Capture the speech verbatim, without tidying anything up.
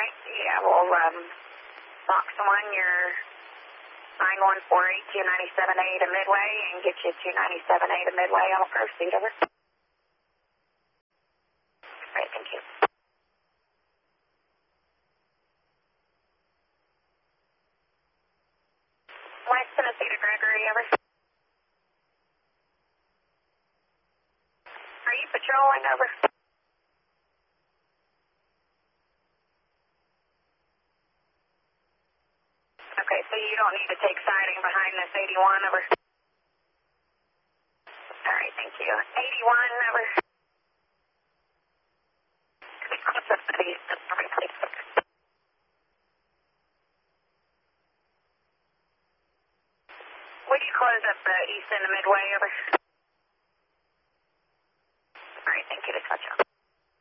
right. Yeah, well, um, box one, you're nine one four eight two nine seven A to Midway and get you two ninety-seven A to Midway. I'll proceed, over. All right, thank you. West Tennessee to Gregory, over. Are you patrolling, over? Okay, so you don't need to take siding behind this eighty-one, over. All right, thank you. eighty-one, over. Would you close up the east end of Midway, over?